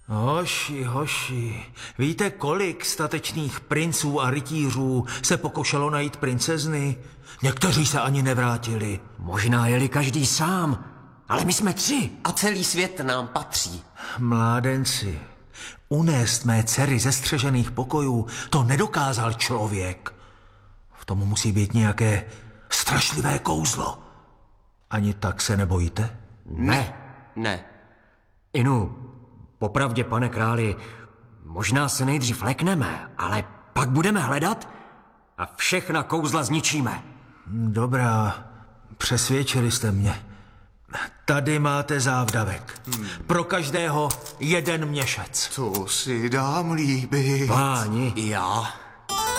Hoši, víte, kolik statečných princů a rytířů se pokoušelo najít princezny? Někteří se ani nevrátili. Možná jeli každý sám, ale my jsme 3. A celý svět nám patří. Mládenci, unést mé dcery ze střežených pokojů, to nedokázal člověk. V tom musí být nějaké strašlivé kouzlo. Ani tak se nebojíte? Ne. Inu, popravdě, pane králi, možná se nejdřív lekneme, ale pak budeme hledat a všechna kouzla zničíme. Dobrá, přesvědčili jste mě. Tady máte závdavek. Pro každého 1 měšec. To si dám líbit. Páni, Já